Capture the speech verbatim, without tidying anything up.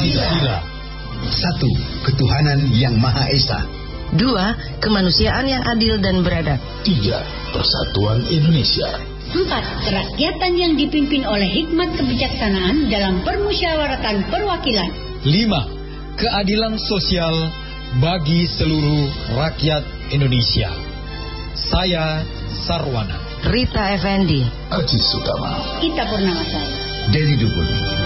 Pancasila. Satu, ketuhanan yang Maha Esa. Dua, kemanusiaan yang adil dan beradab. Tiga, persatuan Indonesia. Empat, kerakyatan yang dipimpin oleh hikmat kebijaksanaan dalam permusyawaratan perwakilan. Lima, keadilan sosial bagi seluruh rakyat Indonesia. Saya Sarwana. Rita Effendi. Aziz Sutama. Kita Purnamasari. Dedi Dukun.